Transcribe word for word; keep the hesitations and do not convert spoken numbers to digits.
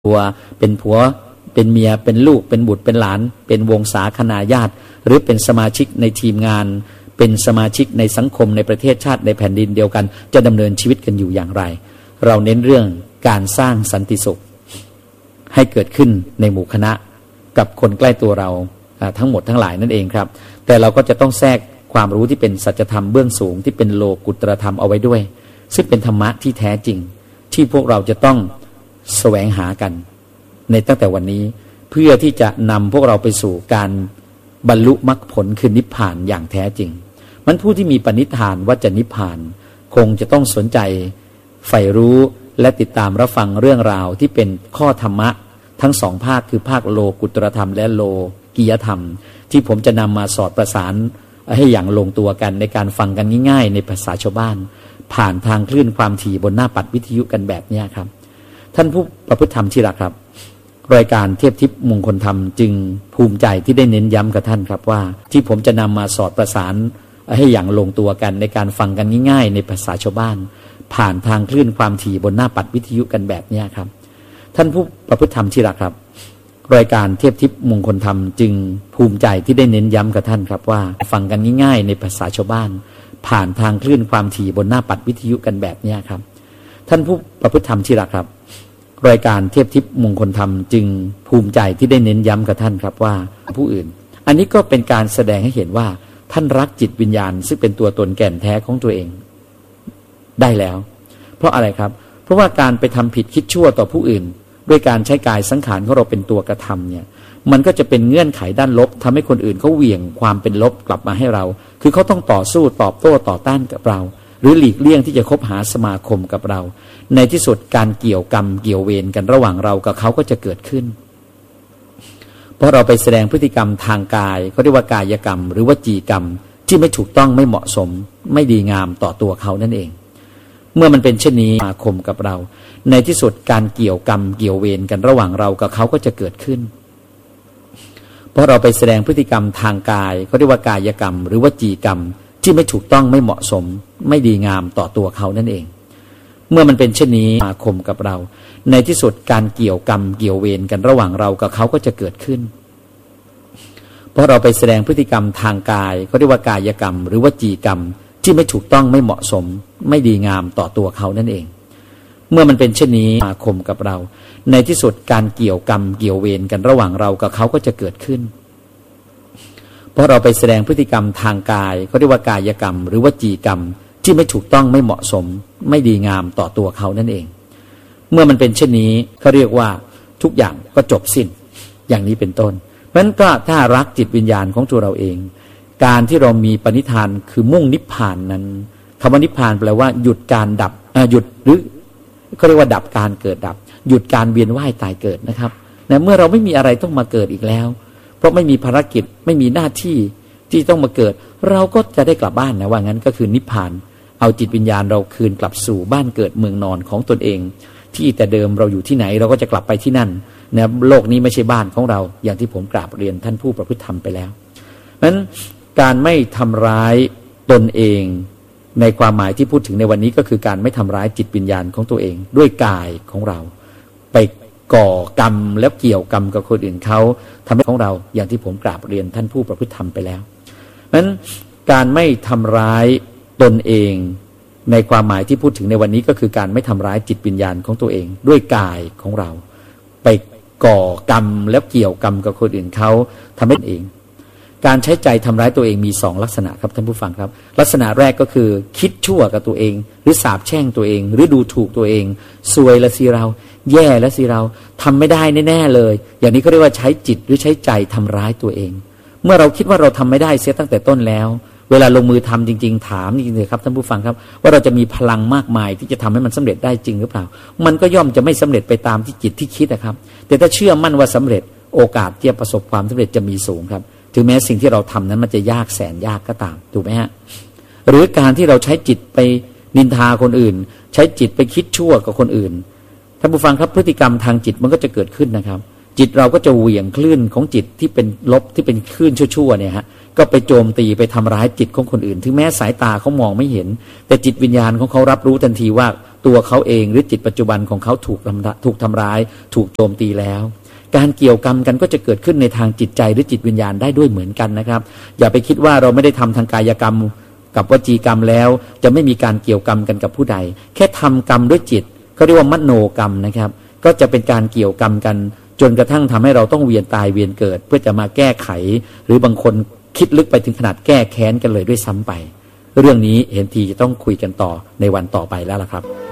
ตัวเป็นผัวเป็นเมียเป็นลูกเป็นบุตรเป็นหลานเป็นวงศาคณาญาติหรือเป็นสมาชิกในทีมงานเป็นสมาชิกในสังคมในประเทศชาติในแผ่นดินเดียวกันจะดำเนินชีวิตกันอยู่อย่างไรเราเน้นเรื่องการสร้างสันติสุขให้เกิดขึ้นในหมู่คณะกับคนใกล้ตัวเราทั้งหมดทั้งหลายนั่นเองครับแต่เราก็จะต้องแทรกความรู้ที่เป็นสัจธรรมเบื้องสูงที่เป็นโลกุตรธรรมเอาไว้ด้วยซึ่งเป็นธรรมะที่แท้จริงที่พวกเราจะต้องแสวงหากันในตั้งแต่วันนี้เพื่อที่จะนำพวกเราไปสู่การบรรลุมรรคผลคือนิพพานอย่างแท้จริงมันผู้ที่มีปณิธานว่าจะนิพพานคงจะต้องสนใจใฝ่รู้และติดตามรับฟังเรื่องราวที่เป็นข้อธรรมะทั้งสองภาคคือภาคโลกุตรธรรมและโลกียธรรมที่ผมจะนำมาสอดประสานให้อย่างลงตัวกันในการฟังกันง่ายๆในภาษาชาวบ้านผ่านทางคลื่นความถี่บนหน้าปัดวิทยุกันแบบนี้ครับท่านผู้ประพฤติธรรมที่รักครับรายการเทพทิพย์มงคลธรรมจึงภูมิใจที่ได้เน้นย้ำกับท่านครับว่าที่ผมจะนำมาสอดประสานให้อย่างลงตัวกันในการฟังกันง่ายๆในภาษาชาวบ้านผ่านทางคลื่นความถี่บนหน้าปัดวิทยุกันแบบนี้ครับท่านผู้ประพฤติธรรมที่รักครับรายการเทพทิพย์มงคลธรรมจึงภูมิใจที่ได้เน้นย้ำกับท่านครับว่าฟังกันง่ายๆในภาษาชาวบ้านผ่านทางคลื่นความถี่บนหน้าปัดวิทยุกันแบบนี้ครับท่านผู้ประพฤติธรรมที่รักครับรายการเทพทิพย์มงคลธรรมจึงภูมิใจที่ได้เน้นย้ำกับท่านครับว่าผู้อื่นอันนี้ก็เป็นการแสดงให้เห็นว่าท่านรักจิตวิญญาณซึ่งเป็นตัวตนแก่นแท้ของตัวเองได้แล้วเพราะอะไรครับเพราะว่าการไปทำผิดคิดชั่วต่อผู้อื่นด้วยการใช้กายสังขารของเราเป็นตัวกระทำเนี่ยมันก็จะเป็นเงื่อนไขด้านลบทำให้คนอื่นเขาเหวี่ยงความเป็นลบกลับมาให้เราคือเขาต้องต่อสู้ตอบโต้ต่อต้านกับเราหรือหลีกเลี่ยงที่จะคบหาสมาคมกับเราในที่สุดการเกี่ยวกรรมเกี่ยวเวรกันระหว่างเรากับเขาก็จะเกิดขึ้นเพราะเราไปแสดงพฤติกรรมทางกายเขาเรียกว่ากายกรรมหรือวจีกรรมที่ไม่ถูกต้องไม่เหมาะสมไม่ดีงามต่อตัวเขานั่นเองเมื่อมันเป็นเช่นนี้สมาคมกับเราในที่สุดการเกี่ยวกรรมเกี่ยวเวรกันระหว่างเรากับเขาก็จะเกิดขึ้นเพราะเราไปแสดงพฤติกรรมทางกายเขาเรียกว่ากายกรรมหรือวจีกรรมที่ไม่ถูกต้องไม่เหมาะสมไม่ดีงามต่อตัวเขานั่นเองเมื่อมันเป็นเช่นนี้สมาคมกับเราในที่สุดการเกี่ยวกรรมเกี่ยวเวรกันระหว่างเรากับเขาก็จะเกิดขึ้นเพราะเราไปแสดงพฤติกรรมทางกายเขาเรียกว่ากายกรรมหรือวจีกรรมที่ไม่ถูกต้องไม่เหมาะสมไม่ดีงามต่อตัวเขานั่นเองเมื่อมันเป็นเช่นนี้สมาคมกับเราในที่สุดการเกี่ยวกรรมเกี่ยวเวรกันระหว่างเรากับเขาก็จะเกิดขึ้นเพราะเราไปแสดงพฤติกรรมทางกายเขาเรียกว่ากายกรรมหรือวจีกรรมที่ไม่ถูกต้องไม่เหมาะสมไม่ดีงามต่อตัวเขานั่นเองเมื่อมันเป็นเช่นนี้เขาเรียกว่าทุกอย่างก็จบสิ้นอย่างนี้เป็นต้นเพราะฉะนั้นก็ถ้ารักจิตวิญญาณของตัวเราเองการที่เรามีปณิธานคือมุ่งนิพพานนั้นคำว่านิพพานแปลว่าหยุดการดับหยุดหรือเขาเรียกว่าดับการเกิดดับหยุดการเวียนว่ายตายเกิดนะครับนะเมื่อเราไม่มีอะไรต้องมาเกิดอีกแล้วเพราะไม่มีภารกิจไม่มีหน้าที่ที่ต้องมาเกิดเราก็จะได้กลับบ้านนะว่างั้นก็คือนิพพานเอาจิตวิญญาณเราคืนกลับสู่บ้านเกิดเมืองนอนของตนเองที่แต่เดิมเราอยู่ที่ไหนเราก็จะกลับไปที่นั่นนะโลกนี้ไม่ใช่บ้านของเราอย่างที่ผมกราบเรียนท่านผู้ประพฤติธรรมไปแล้วเพราะฉะนั้นการไม่ทำร้ายตนเองในความหมายที่พูดถึงในวันนี้ก็คือการไม่ทำร้ายจิตวิญญาณของตัวเองด้วยกายของเราไปก่อกรรมแล้วเกี่ยวกรรมกับคนอื่นเขาทำให้ของเราอย่างที่ผมกราบเรียนท่านผู้ประพฤติธรรมไปแล้วเพราะฉะนั้นการไม่ทำร้ายตนเองในความหมายที่พูดถึงในวันนี้ก็คือการไม่ทำร้ายจิตวิญญาณของตัวเองด้วยกายของเราไปก่อกรรมแล้วเกี่ยวกรรมกับคนอื่นเขาทำให้เองการใช้ใจทำร้ายตัวเองมีสองลักษณะครับท่านผู้ฟังครับลักษณะแรกก็คือคิดชั่วกับตัวเองหรือสาปแช่งตัวเองหรือดูถูกตัวเองซวยละสิเราแย่ละสิเราทำไม่ได้แน่ๆเลยอย่างนี้เขาเรียกว่าใช้จิตหรือใช้ใจทำร้ายตัวเองเมื่อเราคิดว่าเราทำไม่ได้เสียตั้งแต่ต้นแล้วเวลาลงมือทำจริงๆถามจริงๆเลยครับท่านผู้ฟังครับว่าเราจะมีพลังมากมายที่จะทำให้มันสำเร็จได้จริงหรือเปล่ามันก็ย่อมจะไม่สำเร็จไปตามที่จิตที่คิดนะครับแต่ถ้าเชื่อมั่นว่าสำเร็จโอกาสที่จะประสบความสำเร็จจะมีสูงครับถึงแม้สิ่งที่เราทำนั้นมันจะยากแสนยากก็ตามถูกไหมฮะหรือการที่เราใช้จิตไปนินทาคนอื่นใช้จิตไปคิดชั่วกับคนอื่นท่านผู้ฟังครับพฤติกรรมทางจิตมันก็จะเกิดขึ้นนะครับจิตเราก็จะเหวี่ยงคลื่นของจิตที่เป็นลบที่เป็นคลื่นชั่วๆเนี่ยฮะก็ไปโจมตีไปทำร้ายจิตของคนอื่นถึงแม้สายตาเขามองไม่เห็นแต่จิตวิญญาณของเขารับรู้ทันทีว่าตัวเขาเองหรือจิตปัจจุบันของเขาถูกถูกทำร้ายถูกโจมตีแล้วการเกี่ยวกรรมกันก็จะเกิดขึ้นในทางจิตใจหรือจิตวิญญาณได้ด้วยเหมือนกันนะครับอย่าไปคิดว่าเราไม่ได้ทำทางกายกรรมกับวจีกรรมแล้วจะไม่มีการเกี่ยวกรรมกันกับผู้ใดแค่ทำกรรมด้วยจิตเขาเรียกว่ามโนกรรมนะครับก็จะเป็นการเกี่ยวกรรมกันจนกระทั่งทำให้เราต้องเวียนตายเวียนเกิดเพื่อจะมาแก้ไขหรือบางคนคิดลึกไปถึงขนาดแก้แค้นกันเลยด้วยซ้ำไปเรื่องนี้เห็นทีจะต้องคุยกันต่อในวันต่อไปแล้วล่ะครับ